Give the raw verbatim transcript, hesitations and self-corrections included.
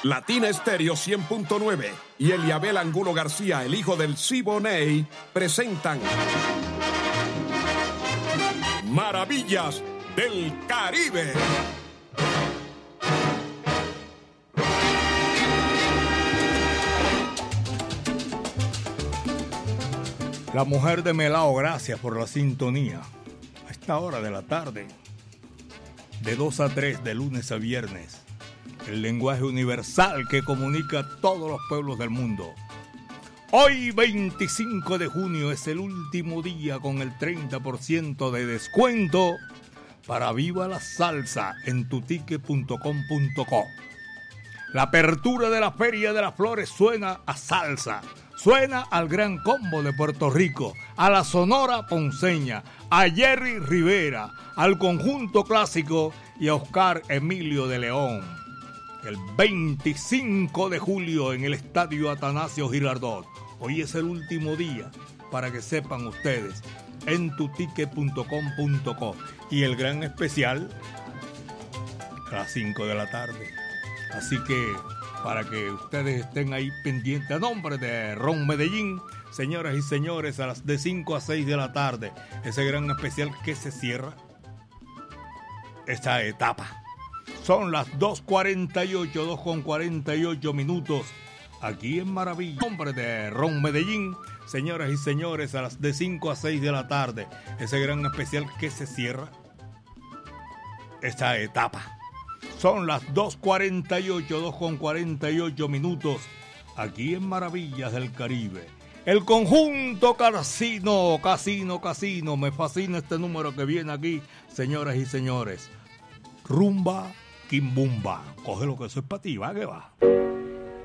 Latina Estéreo cien punto nueve y Eliabel Angulo García, el hijo del Siboney, presentan Maravillas del Caribe. La mujer de Melao, gracias por la sintonía. A esta hora de la tarde, de dos a tres, de lunes a viernes, el lenguaje universal que comunica a todos los pueblos del mundo. Hoy, veinticinco de junio, es el último día con el treinta por ciento de descuento para Viva la Salsa en tutique punto com punto co. La apertura de la Feria de las Flores suena a salsa. Suena al Gran Combo de Puerto Rico, a la Sonora Ponceña, a Jerry Rivera, al Conjunto Clásico y a Oscar Emilio de León. El veinticinco de julio en el Estadio Atanasio Girardot. Hoy es el último día, para que sepan ustedes, en tutique punto com punto co. Y el gran especial a las cinco de la tarde. Así que, para que ustedes estén ahí pendientes, a nombre de Ron Medellín, señoras y señores, a las de cinco a seis de la tarde, ese gran especial que se cierra esta etapa. Son las dos cuarenta y ocho, dos con cuarenta y ocho minutos, aquí en Maravilla. A nombre de Ron Medellín, señoras y señores, a las de cinco a seis de la tarde, ese gran especial que se cierra esta etapa. Son las dos cuarenta y ocho, dos con cuarenta y ocho minutos, aquí en Maravillas del Caribe. El Conjunto Casino, Casino, Casino. Me fascina este número que viene aquí, señoras y señores. Rumba, Kimbumba. Coge lo que eso es para ti, va que va.